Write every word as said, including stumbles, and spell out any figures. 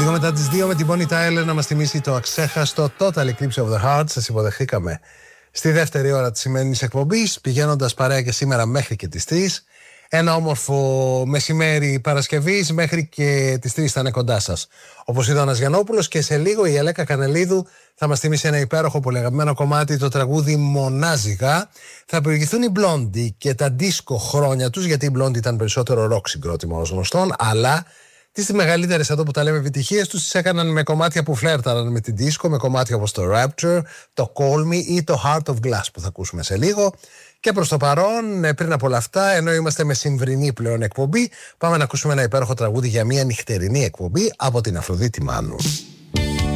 Λίγο μετά τις δύο με την Bonnie Tyler να μας θυμίσει το αξέχαστο Total Eclipse of the Heart. Σας υποδεχθήκαμε στη δεύτερη ώρα της σημερινής εκπομπής, πηγαίνοντας παρέα και σήμερα μέχρι και τις τρεις. Ένα όμορφο μεσημέρι Παρασκευής, μέχρι και τις τρεις θα είναι κοντά σας. Όπως είδα ο Ανας Γιαννόπουλος, και σε λίγο η Ελέκα Κανελίδου θα μας θυμίσει ένα υπέροχο πολύ αγαπημένο κομμάτι, το τραγούδι Μονάζιγα. Θα προηγηθούν οι Blondie και τα disco χρόνια τους, γιατί οι Blondie ήταν περισσότερο rock συγκρότημα ως γνωστόν, αλλά τις μεγαλύτερες εδώ που τα λέμε επιτυχίες τους τις έκαναν με κομμάτια που φλέρταραν με την disco, με κομμάτια όπως το Rapture, το Call Me ή το Heart of Glass που θα ακούσουμε σε λίγο. Και προς το παρόν, πριν από όλα αυτά, ενώ είμαστε με συμβρινή πλέον εκπομπή, πάμε να ακούσουμε ένα υπέροχο τραγούδι για μια νυχτερινή εκπομπή από την Αφροδίτη Μάνου.